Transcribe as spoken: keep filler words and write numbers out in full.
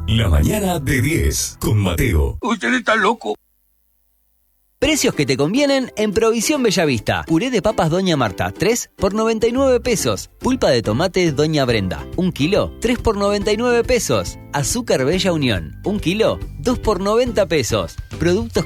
La mañana de diez con Mateo. Usted está loco. Precios que te convienen en Provisión Bellavista. Puré de papas Doña Marta, tres por noventa y nueve pesos. Pulpa de tomate Doña Brenda, un kilo, tres por noventa y nueve pesos. Azúcar Bella Unión, un kilo, dos por noventa pesos. Productos